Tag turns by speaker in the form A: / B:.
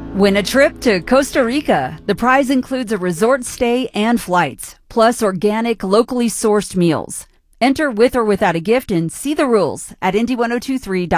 A: Win a trip to Costa Rica. The prize includes a resort stay and flights, plus organic, locally sourced meals. Enter with or without a gift and see the rules at Indy1023.com.